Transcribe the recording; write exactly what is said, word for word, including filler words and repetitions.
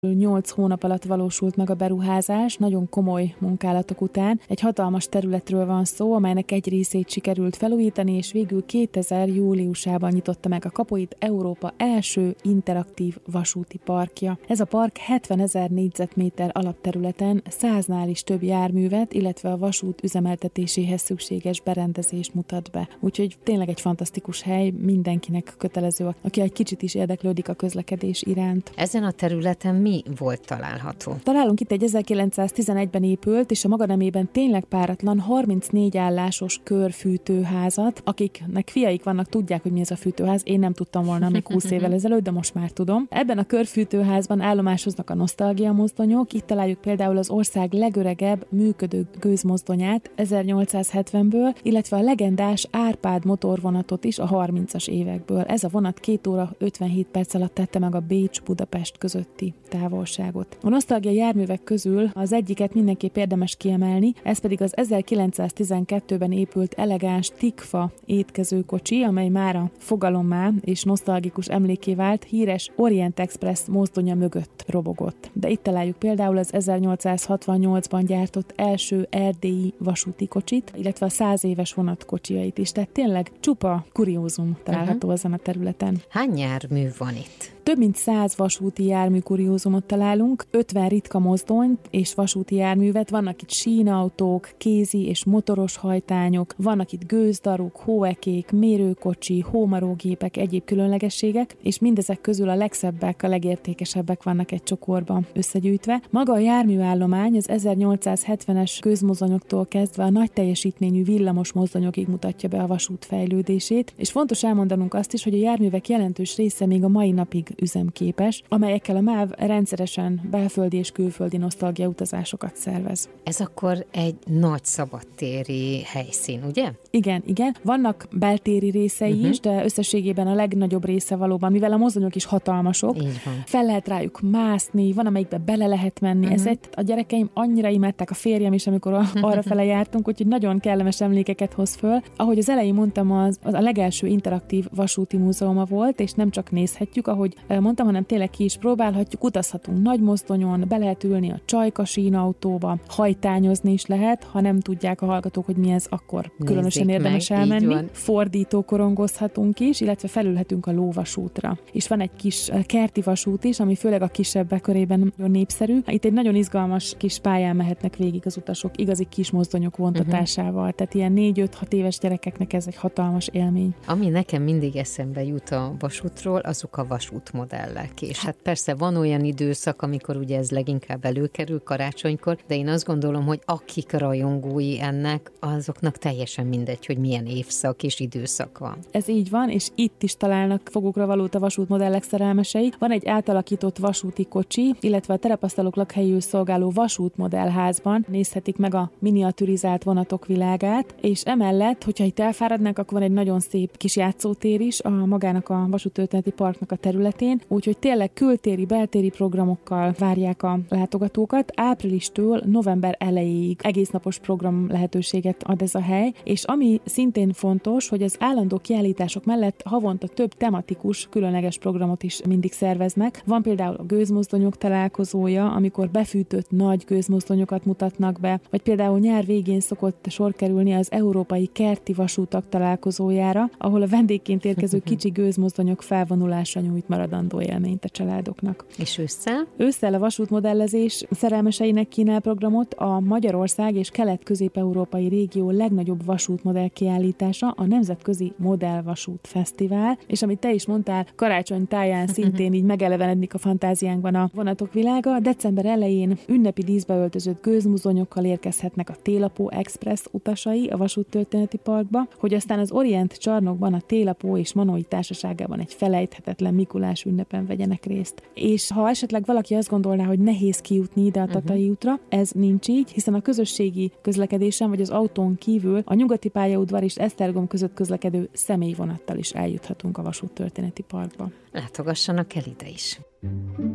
Nyolc hónap alatt valósult meg a beruházás, nagyon komoly munkálatok után. Egy hatalmas területről van szó, amelynek egy részét sikerült felújítani, és végül kétezer júliusában nyitotta meg a kapuit Európa első interaktív vasúti parkja. Ez a park hetvenezer négyzetméter alapterületen száznál is több járművet, illetve a vasút üzemeltetéséhez szükséges berendezést mutat be. Úgyhogy tényleg egy fantasztikus hely, mindenkinek kötelező, aki egy kicsit is érdeklődik a közlekedés iránt. Ezen a területen mi volt található? Találunk itt egy ezerkilencszáztizenegyben épült, és a maga nemében tényleg páratlan harmincnégy állásos körfűtőházat. Akiknek fiaik vannak, tudják, hogy mi ez a fűtőház. Én nem tudtam volna még húsz évvel ezelőtt, de most már tudom. Ebben a körfűtőházban állomásoznak a nosztalgia mozdonyok. Itt találjuk például az ország legöregebb működő gőzmozdonyát ezernyolcszázhetvenből, illetve a legendás Árpád motorvonatot is a harmincas évekből. Ez a vonat két óra ötvenhét perc alatt tette meg a Bécs-Budapest közötti távolságot. A nosztalgia járművek közül az egyiket mindenképp érdemes kiemelni, ez pedig az ezerkilencszáztizenkettőben épült elegáns Tikfa étkezőkocsi, amely mára fogalommá és nosztalgikus emléké vált, híres Orient Express mozdonya mögött robogott. De itt találjuk például az ezernyolcszázhatvannyolcban gyártott első erdélyi vasúti kocsit, illetve a száz éves vonatkocsiait is. Tehát tényleg csupa kuriózum található uh-huh. ezen a területen. Hány jármű van itt? Több mint száz vasúti jármű kuriózumot találunk, ötven ritka mozdonyt és vasúti járművet, vannak itt sínautók, kézi és motoros hajtányok, vannak itt gőzdaruk, hóekék, mérőkocsi, hómarógépek, egyéb különlegességek, és mindezek közül a legszebbek, a legértékesebbek vannak egy csokorban összegyűjtve. Maga a járműállomány az ezernyolcszázhetvenes gőzmozdonyoktól kezdve a nagy teljesítményű villamos mozdonyokig mutatja be a vasút fejlődését, és fontos elmondanunk azt is, hogy a járművek jelentős része még a mai napig üzemképes, amelyekkel a MÁV rendszeresen belföldi és külföldi nosztalgia utazásokat szervez. Ez akkor egy nagy szabadtéri helyszín, ugye? Igen, igen. Vannak beltéri részei uh-huh. is, de összességében a legnagyobb része valóban, mivel a mozdonyok is hatalmasok, fel lehet rájuk mászni, van, amelyikbe bele lehet menni. Uh-huh. Ezért a gyerekeim annyira imádták, a férjem is, amikor a, arra fele jártunk, úgyhogy nagyon kellemes emlékeket hoz föl. Ahogy az elején mondtam, az, az a legelső interaktív vasúti múzeuma volt, és nem csak nézhetjük, ahogy mondtam, hanem tényleg ki is próbálhatjuk, utazhatunk nagy mozdonyon, be lehet ülni a csajka sínautóba, hajtányozni is lehet, ha nem tudják a hallgatók, hogy mi ez, akkor Nézzék különösen érdemes meg, elmenni. Fordító korongozhatunk is, illetve felülhetünk a lóvasútra. És van egy kis kerti vasút is, ami főleg a kisebbek körében nagyon népszerű. Itt egy nagyon izgalmas kis pályán mehetnek végig az utasok, igazi kis mozdonyok vontatásával. Uh-huh. Tehát ilyen négy-öt-hat éves gyerekeknek ez egy hatalmas élmény. Ami nekem mindig eszembe jut a vasútról, azok a vasútmodellek. És hát persze van olyan időszak, amikor ugye ez leginkább előkerül karácsonykor, de én azt gondolom, hogy akik rajongói ennek, azoknak teljesen mindegy, hogy milyen évszak és időszak van. Ez így van, és itt is találnak fogukra valót a vasútmodellek szerelmesei. Van egy átalakított vasúti kocsi, illetve a terepasztalok lakhelyül szolgáló vasútmodellházban nézhetik meg a miniaturizált vonatok világát, és emellett, hogyha itt elfáradnánk, akkor van egy nagyon szép kis játszótér is a magának a vasúttörténeti parknak a területén, úgyhogy tényleg kültéri, beltéri programokkal várják a látogatókat. Áprilistől november elejéig egésznapos program lehetőséget ad ez a hely, és ami szintén fontos, hogy az állandó kiállítások mellett havonta több tematikus, különleges programot is mindig szerveznek. Van például a gőzmozdonyok találkozója, amikor befűtött nagy gőzmozdonyokat mutatnak be, vagy például nyár végén szokott sor kerülni az európai kerti vasútak találkozójára, ahol a vendégként érkező kicsi gőzmozdonyok felvonulása nyújt maradandó élményt a családoknak. És ősszel? Ősszel a vasútmodellezés szerelmeseinek kínál programot a Magyarország és Kelet-Közép-európai régió legnagyobb vasútmodell kiállítása, a Nemzetközi Modellvasút Fesztivál, és amit te is mondtál, karácsony táján szintén így megelevenedik a fantáziánkban a vonatok világa. December elején ünnepi díszbe öltözött gőzmozdonyokkal érkezhetnek a Télapó Express utasai a vasúttörténeti parkba, hogy aztán az Orient csarnokban a Télapó és Manói társaságában egy felejthetetlen Mikulás ünnepen vegyenek részt. És ha esetleg valaki azt gondolná, hogy nehéz kijutni ide a Tatai uh-huh. útra, ez nincs így, hiszen a közösségi közlekedésen vagy az autón kívül a Nyugati pályaudvar és Esztergom között közlekedő személyvonattal is eljuthatunk a vasúttörténeti parkba. Látogassanak el ide is.